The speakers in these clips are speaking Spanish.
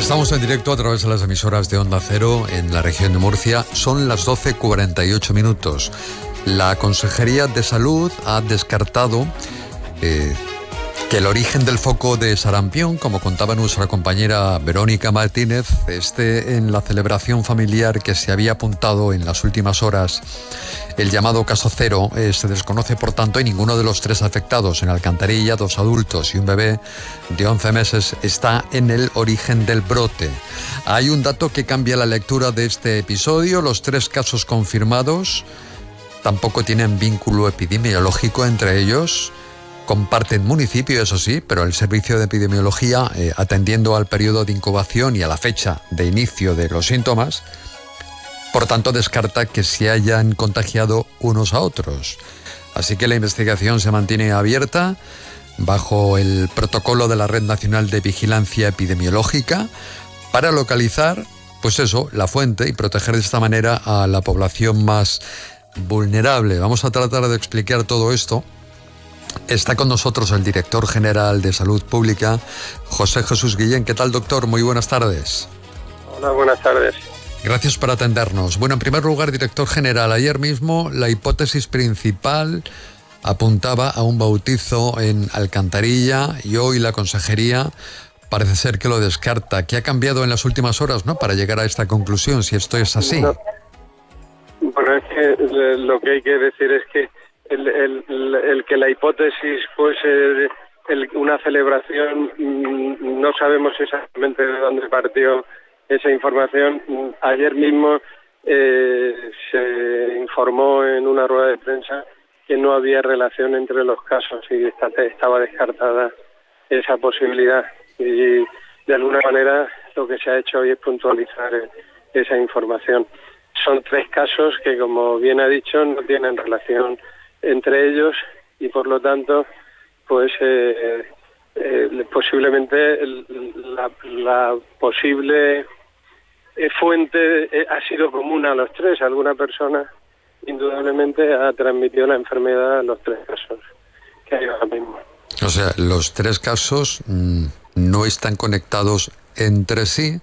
Estamos en directo a través de las emisoras de Onda Cero en la región de Murcia. Son las 12:48 minutos. La Consejería de Salud ha descartado que el origen del foco de sarampión, como contaba nuestra compañera Verónica Martínez, esté en la celebración familiar que se había apuntado en las últimas horas. El llamado caso cero se desconoce, por tanto, y ninguno de los tres afectados en Alcantarilla, 2 adultos y un bebé de 11 meses, está en el origen del brote. Hay un dato que cambia la lectura de este episodio. Los 3 casos confirmados tampoco tienen vínculo epidemiológico entre ellos. Comparten municipio, eso sí, pero el servicio de epidemiología, atendiendo al periodo de incubación y a la fecha de inicio de los síntomas, por tanto descarta que se hayan contagiado unos a otros. Así que la investigación se mantiene abierta bajo el protocolo de la Red Nacional de Vigilancia Epidemiológica para localizar, pues eso, la fuente y proteger de esta manera a la población más vulnerable. Vamos a tratar de explicar todo esto. Está con nosotros el director general de Salud Pública, José Jesús Guillén. ¿Qué tal, doctor? Muy buenas tardes. Hola, buenas tardes. Gracias por atendernos. Bueno, en primer lugar, director general, ayer mismo la hipótesis principal apuntaba a un bautizo en Alcantarilla y hoy la consejería parece ser que lo descarta. ¿Qué ha cambiado en las últimas horas, no, para llegar a esta conclusión, si esto es así? No. Bueno, es que lo que hay que decir es que el que la hipótesis fuese una celebración, no sabemos exactamente de dónde partió esa información. Ayer mismo se informó en una rueda de prensa que no había relación entre los casos y estaba descartada esa posibilidad. Y de alguna manera lo que se ha hecho hoy es puntualizar esa información. Son 3 casos que, como bien ha dicho, no tienen relación entre ellos y por lo tanto pues posiblemente la posible fuente ha sido común a los 3. Alguna persona indudablemente ha transmitido la enfermedad a los 3 casos que hay ahora mismo. O sea, los 3 casos no están conectados entre sí,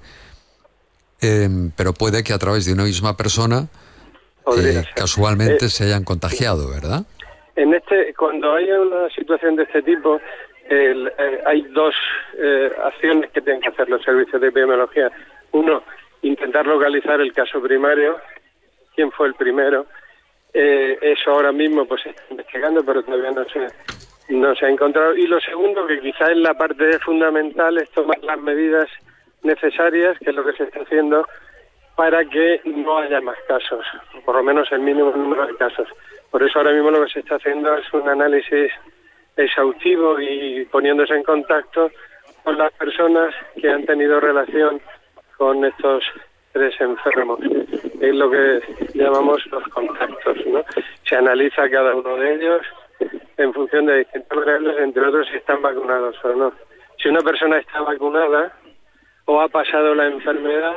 pero puede que a través de una misma persona casualmente se hayan contagiado, ¿verdad? Cuando hay una situación de este tipo, hay 2 acciones que tienen que hacer los servicios de epidemiología. Uno, intentar localizar el caso primario, quién fue el primero. Eso ahora mismo pues se está investigando, pero todavía no se ha encontrado. Y lo segundo, que quizás es la parte fundamental, es tomar las medidas necesarias, que es lo que se está haciendo, para que no haya más casos, por lo menos el mínimo número de casos. Por eso ahora mismo lo que se está haciendo es un análisis exhaustivo y poniéndose en contacto con las personas que han tenido relación con estos 3 enfermos. Es lo que llamamos los contactos, ¿no? Se analiza cada uno de ellos en función de distintas variables, entre otros si están vacunados o no. Si una persona está vacunada o ha pasado la enfermedad,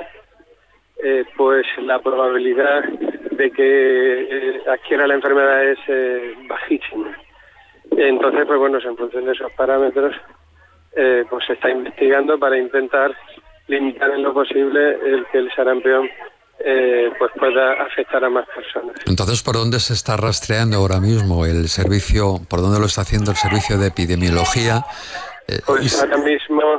pues la probabilidad de que adquiera la enfermedad es bajísima. Entonces, pues bueno, en función de esos parámetros, pues se está investigando para intentar limitar en lo posible el que el sarampión pues pueda afectar a más personas. Entonces, ¿por dónde se está rastreando ahora mismo el servicio? ¿Por dónde lo está haciendo el servicio de epidemiología? Pues ahora mismo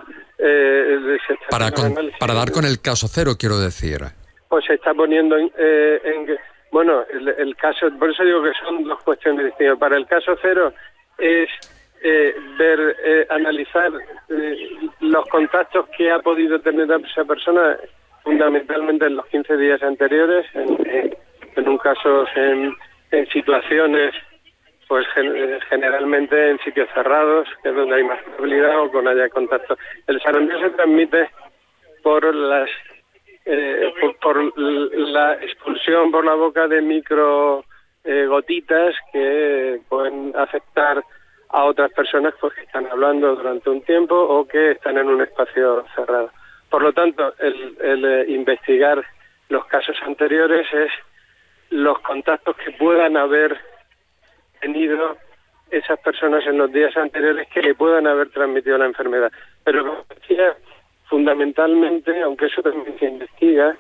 para dar con el caso cero, quiero decir. Pues se está poniendo bueno, el caso, por eso digo que son 2 cuestiones distintas. Para el caso cero es analizar los contactos que ha podido tener esa persona, fundamentalmente en los 15 días anteriores, en un caso en situaciones pues generalmente en sitios cerrados, que es donde hay más probabilidad o con haya contacto. El sarampión se transmite por la expulsión por la boca de micro gotitas que pueden afectar a otras personas pues, que están hablando durante un tiempo o que están en un espacio cerrado. Por lo tanto, el investigar los casos anteriores es los contactos que puedan haber tenido esas personas en los días anteriores que le puedan haber transmitido la enfermedad. Pero como decía, fundamentalmente, aunque eso también se investiga,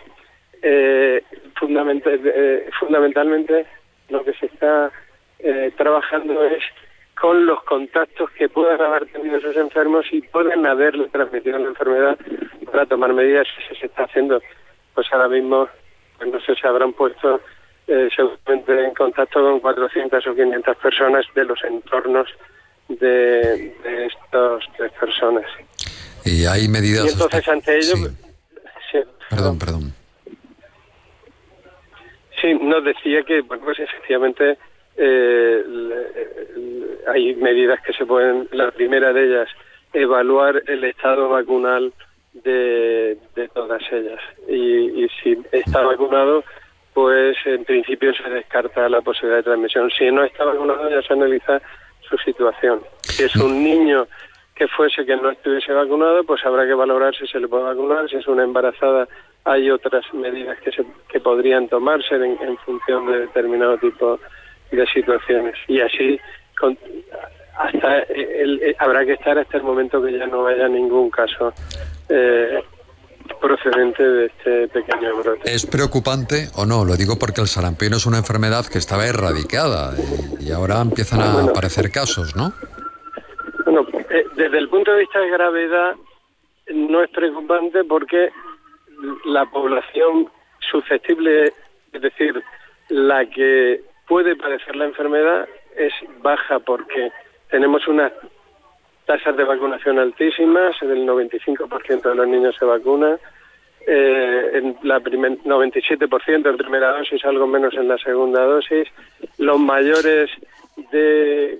fundamentalmente lo que se está trabajando es con los contactos que puedan haber tenido esos enfermos y pueden haberle transmitido la enfermedad para tomar medidas. Si se está haciendo, pues ahora mismo, pues no sé, se habrán puesto seguramente en contacto con 400 o 500 personas de los entornos de estas 3 personas. Y hay medidas... Y entonces ante ello... Sí. Sí, Perdón. Sí, nos decía que, bueno, pues efectivamente hay medidas que se pueden, la primera de ellas, evaluar el estado vacunal de todas ellas. Y si está vacunado, pues en principio se descarta la posibilidad de transmisión. Si no está vacunado, ya se analiza su situación. Si es un niño que no estuviese vacunado, pues habrá que valorar si se le puede vacunar. Si es una embarazada, hay otras medidas que podrían tomarse en función de determinado tipo de situaciones. Y así habrá que estar hasta el momento que ya no haya ningún caso procedente de este pequeño brote. ¿Es preocupante o no? Lo digo porque el sarampión es una enfermedad que estaba erradicada y ahora empiezan a aparecer casos, ¿no? Bueno, desde el punto de vista de gravedad no es preocupante porque la población susceptible, es decir, la que puede padecer la enfermedad, es baja porque tenemos unas tasas de vacunación altísimas, el 95% de los niños se vacuna, en la 97% en primera dosis, algo menos en la segunda dosis. Los mayores de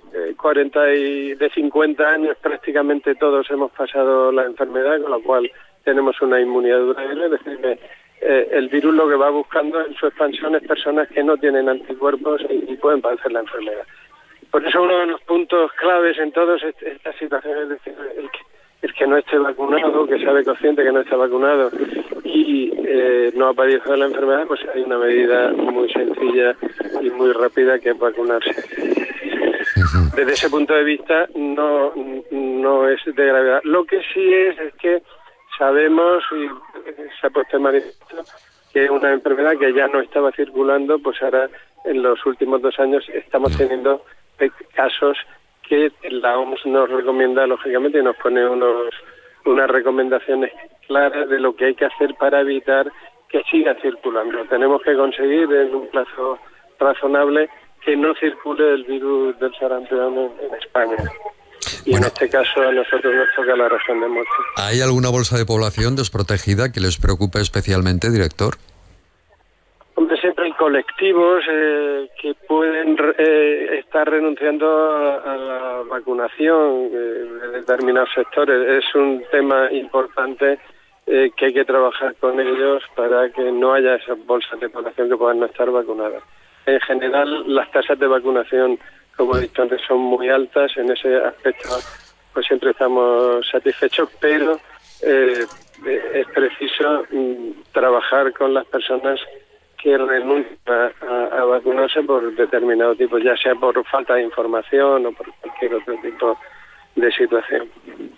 50 años prácticamente todos hemos pasado la enfermedad, con lo cual tenemos una inmunidad duradera, es decir, que el virus lo que va buscando en su expansión es personas que no tienen anticuerpos y pueden padecer la enfermedad. Por eso uno de los puntos claves en todas estas situaciones es decir, el que no esté vacunado, que sabe consciente que no está vacunado y no ha padecido la enfermedad, pues hay una medida muy sencilla y muy rápida que es vacunarse. Desde ese punto de vista no es de gravedad. Lo que sí es que sabemos, y se ha puesto en manifiesto, que es una enfermedad que ya no estaba circulando, pues ahora en los últimos 2 años estamos teniendo casos que la OMS nos recomienda, lógicamente, y nos pone unas recomendaciones claras de lo que hay que hacer para evitar que siga circulando. Tenemos que conseguir en un plazo razonable que no circule el virus del sarampión en España. Y en este caso a nosotros nos toca la región de Murcia. ¿Hay alguna bolsa de población desprotegida que les preocupe especialmente, director? Hombre, siempre hay colectivos que pueden estar renunciando a la vacunación de determinados sectores. Es un tema importante que hay que trabajar con ellos para que no haya esas bolsas de población que puedan no estar vacunadas. En general, las tasas de vacunación, como he dicho antes, son muy altas. En ese aspecto, pues siempre estamos satisfechos, pero es preciso trabajar con las personas que renuncian a vacunarse por determinado tipo, ya sea por falta de información o por cualquier otro tipo de situación.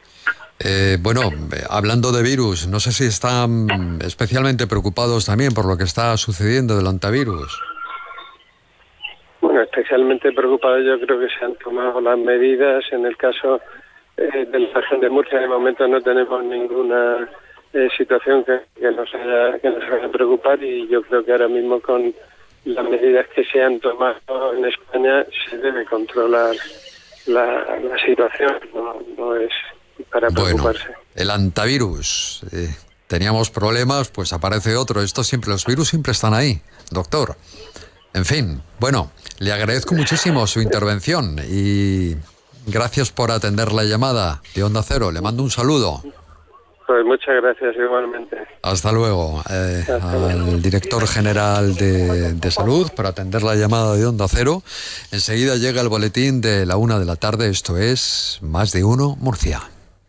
Hablando de virus, no sé si están especialmente preocupados también por lo que está sucediendo del hantavirus. Bueno, especialmente preocupados, yo creo que se han tomado las medidas. En el caso de la región de Murcia, de momento no tenemos ninguna situación que nos haga preocupar, y yo creo que ahora mismo con las medidas que se han tomado en España se debe controlar la situación, no es para preocuparse. Bueno, el hantavirus, teníamos problemas, pues aparece otro. Los virus siempre están ahí, doctor. En fin, bueno, le agradezco muchísimo su intervención y gracias por atender la llamada de Onda Cero. Le mando un saludo. Pues muchas gracias igualmente. Hasta luego. Al director general de Salud por atender la llamada de Onda Cero. Enseguida llega el boletín de la 1 de la tarde. Esto es Más de Uno Murcia.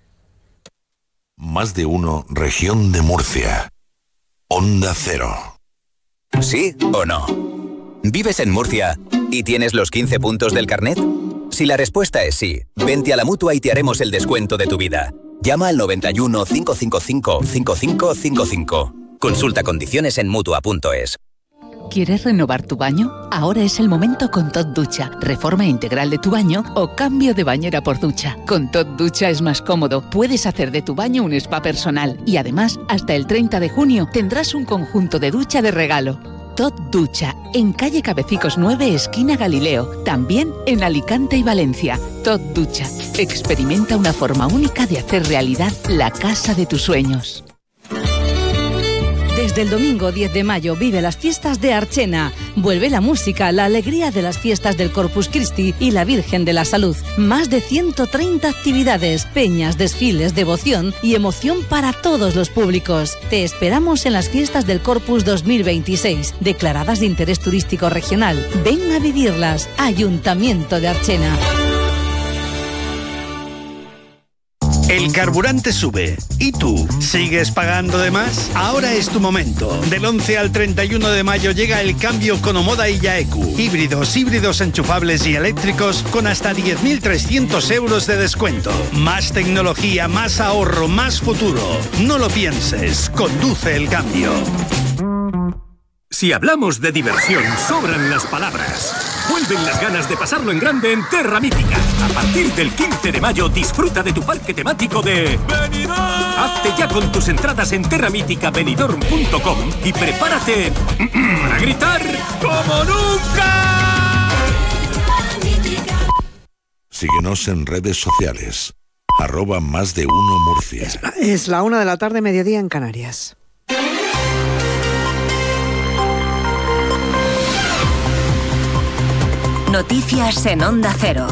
Más de Uno Región de Murcia. Onda Cero. ¿Sí o no? ¿Vives en Murcia y tienes los 15 puntos del carnet? Si la respuesta es sí, vente a la Mutua y te haremos el descuento de tu vida. Llama al 91 555 5555. Consulta condiciones en Mutua.es. ¿Quieres renovar tu baño? Ahora es el momento con Tot Ducha. Reforma integral de tu baño o cambio de bañera por ducha. Con Tot Ducha es más cómodo. Puedes hacer de tu baño un spa personal. Y además, hasta el 30 de junio tendrás un conjunto de ducha de regalo. Tot Ducha, en calle Cabecicos 9, esquina Galileo. También en Alicante y Valencia. Tot Ducha. Experimenta una forma única de hacer realidad la casa de tus sueños. Desde el domingo 10 de mayo vive las fiestas de Archena. Vuelve la música, la alegría de las fiestas del Corpus Christi y la Virgen de la Salud. Más de 130 actividades, peñas, desfiles, devoción y emoción para todos los públicos. Te esperamos en las fiestas del Corpus 2026, declaradas de interés turístico regional. Ven a vivirlas. Ayuntamiento de Archena. El carburante sube. ¿Y tú? ¿Sigues pagando de más? Ahora es tu momento. Del 11 al 31 de mayo llega el cambio con Omoda y Yaeku. Híbridos enchufables y eléctricos con hasta 10.300 euros de descuento. Más tecnología, más ahorro, más futuro. No lo pienses. Conduce el cambio. Si hablamos de diversión, sobran las palabras. Vuelven las ganas de pasarlo en grande en Terra Mítica. A partir del 15 de mayo disfruta de tu parque temático de Benidorm. Hazte ya con tus entradas en terramíticabenidorm.com y prepárate para gritar como nunca. Síguenos en redes sociales. @MásDeUnoMurcia. Es la 1 de la tarde, mediodía en Canarias. Noticias en Onda Cero.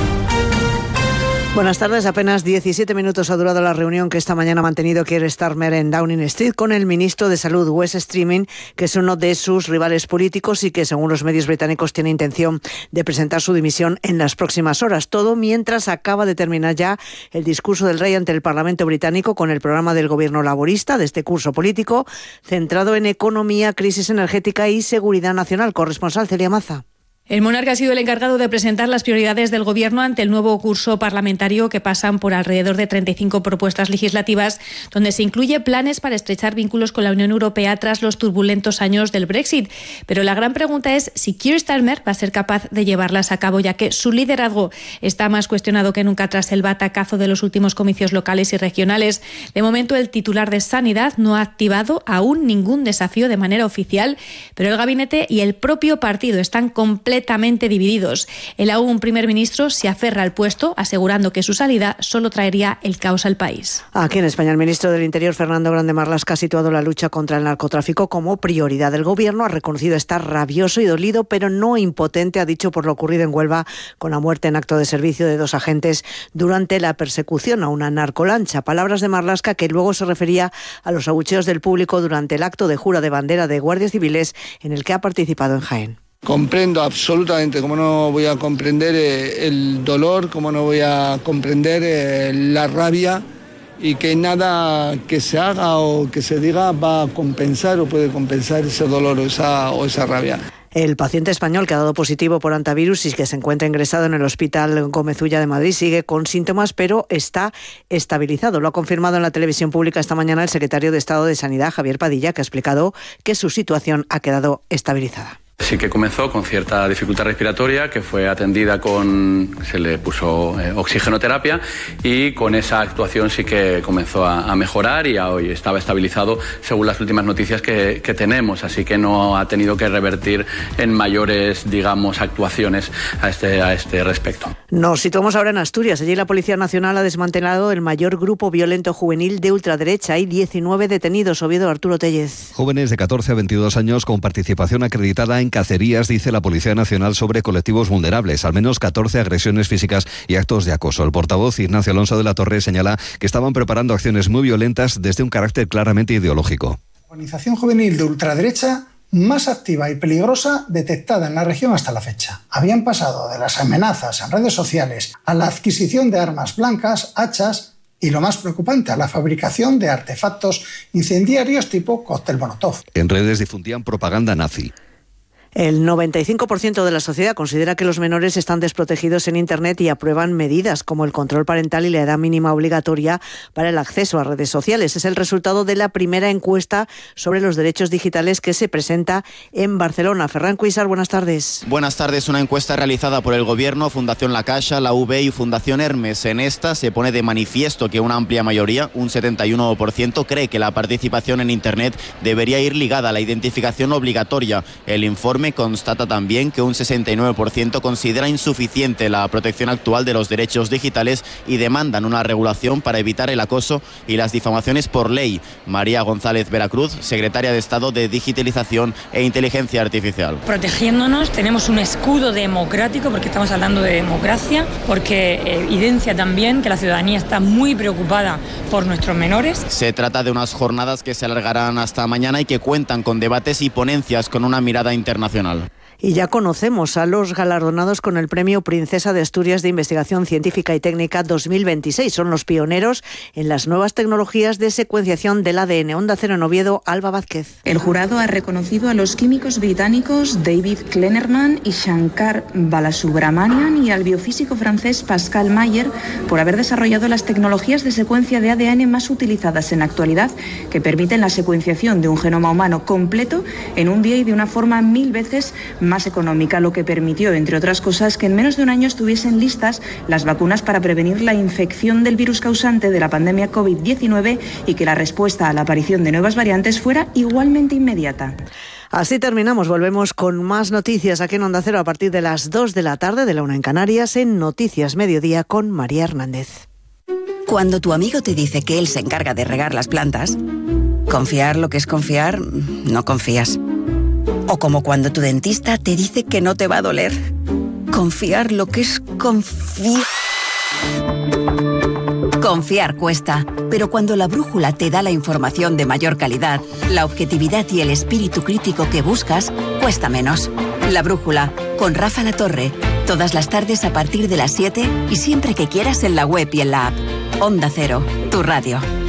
Buenas tardes. Apenas 17 minutos ha durado la reunión que esta mañana ha mantenido Keir Starmer en Downing Street con el ministro de Salud, Wes Streeting, que es uno de sus rivales políticos y que, según los medios británicos, tiene intención de presentar su dimisión en las próximas horas. Todo mientras acaba de terminar ya el discurso del rey ante el Parlamento británico con el programa del gobierno laborista de este curso político, centrado en economía, crisis energética y seguridad nacional. Corresponsal Celia Maza. El monarca ha sido el encargado de presentar las prioridades del Gobierno ante el nuevo curso parlamentario, que pasan por alrededor de 35 propuestas legislativas, donde se incluye planes para estrechar vínculos con la Unión Europea tras los turbulentos años del Brexit. Pero la gran pregunta es si Keir Starmer va a ser capaz de llevarlas a cabo, ya que su liderazgo está más cuestionado que nunca tras el batacazo de los últimos comicios locales y regionales. De momento, el titular de Sanidad no ha activado aún ningún desafío de manera oficial, pero el gabinete y el propio partido están completamente divididos. El aún primer ministro se aferra al puesto, asegurando que su salida solo traería el caos al país. Aquí en España, el ministro del Interior, Fernando Grande Marlaska, ha situado la lucha contra el narcotráfico como prioridad del Gobierno. Ha reconocido estar rabioso y dolido, pero no impotente, ha dicho, por lo ocurrido en Huelva con la muerte en acto de servicio de 2 agentes durante la persecución a una narcolancha. Palabras de Marlaska, que luego se refería a los abucheos del público durante el acto de jura de bandera de guardias civiles en el que ha participado en Jaén. Comprendo absolutamente, como no voy a comprender el dolor, como no voy a comprender la rabia, y que nada que se haga o que se diga va a compensar o puede compensar ese dolor o esa rabia. El paciente español que ha dado positivo por hantavirus y que se encuentra ingresado en el Hospital Gómez Ulla de Madrid sigue con síntomas, pero está estabilizado. Lo ha confirmado en la televisión pública esta mañana el secretario de Estado de Sanidad, Javier Padilla, que ha explicado que su situación ha quedado estabilizada. Sí que comenzó con cierta dificultad respiratoria, que fue atendida se le puso oxigenoterapia, y con esa actuación sí que comenzó a mejorar y hoy estaba estabilizado según las últimas noticias que tenemos, así que no ha tenido que revertir en mayores, actuaciones a este respecto. Nos situamos ahora en Asturias. Allí la Policía Nacional ha desmantelado el mayor grupo violento juvenil de ultraderecha. Hay 19 detenidos. Oviedo, Arturo Tellez. Jóvenes de 14 a 22 años con participación acreditada en cacerías, dice la Policía Nacional, sobre colectivos vulnerables. Al menos 14 agresiones físicas y actos de acoso. El portavoz Ignacio Alonso de la Torre señala que estaban preparando acciones muy violentas desde un carácter claramente ideológico. Organización juvenil de ultraderecha más activa y peligrosa detectada en la región hasta la fecha. Habían pasado de las amenazas en redes sociales a la adquisición de armas blancas, hachas y, lo más preocupante, a la fabricación de artefactos incendiarios tipo cóctel Molotov. En redes difundían propaganda nazi. El 95% de la sociedad considera que los menores están desprotegidos en Internet y aprueban medidas como el control parental y la edad mínima obligatoria para el acceso a redes sociales. Es el resultado de la primera encuesta sobre los derechos digitales que se presenta en Barcelona. Ferran Cuisar, buenas tardes. Buenas tardes. Una encuesta realizada por el Gobierno, Fundación La Caixa, la UB y Fundación Hermes. En esta se pone de manifiesto que una amplia mayoría, un 71%, cree que la participación en Internet debería ir ligada a la identificación obligatoria. El informe constata también que un 69% considera insuficiente la protección actual de los derechos digitales y demandan una regulación para evitar el acoso y las difamaciones por ley. María González Veracruz, secretaria de Estado de Digitalización e Inteligencia Artificial. Protegiéndonos tenemos un escudo democrático, porque estamos hablando de democracia, porque evidencia también que la ciudadanía está muy preocupada por nuestros menores. Se trata de unas jornadas que se alargarán hasta mañana y que cuentan con debates y ponencias con una mirada internacional. Y ya conocemos a los galardonados con el Premio Princesa de Asturias de Investigación Científica y Técnica 2026. Son los pioneros en las nuevas tecnologías de secuenciación del ADN. Onda Cero en Oviedo, Alba Vázquez. El jurado ha reconocido a los químicos británicos David Kleinerman y Shankar Balasubramanian y al biofísico francés Pascal Mayer por haber desarrollado las tecnologías de secuencia de ADN más utilizadas en la actualidad, que permiten la secuenciación de un genoma humano completo en un día y de una forma 1000 veces más económica, lo que permitió, entre otras cosas, que en menos de un año estuviesen listas las vacunas para prevenir la infección del virus causante de la pandemia COVID-19 y que la respuesta a la aparición de nuevas variantes fuera igualmente inmediata. Así terminamos. Volvemos con más noticias aquí en Onda Cero a partir de las 2 de la tarde, de la 1 en Canarias, en Noticias Mediodía con María Hernández. Cuando tu amigo te dice que él se encarga de regar las plantas, confiar lo que es confiar, no confías. O como cuando tu dentista te dice que no te va a doler. Confiar lo que es confiar. Confiar cuesta, pero cuando la brújula te da la información de mayor calidad, la objetividad y el espíritu crítico que buscas, cuesta menos. La brújula, con Rafa Latorre, todas las tardes a partir de las 7 y siempre que quieras en la web y en la app. Onda Cero, tu radio.